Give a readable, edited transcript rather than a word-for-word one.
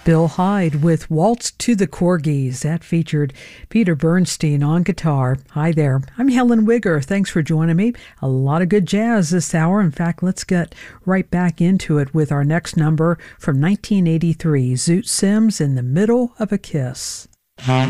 Bill Hyde with Waltz to the Corgis. That featured Peter Bernstein on guitar. Hi there. I'm Helen Wigger. Thanks for joining me. A lot of good jazz this hour. In fact, let's get right back into it with our next number from 1983, Zoot Sims, In the Middle of a Kiss. Thank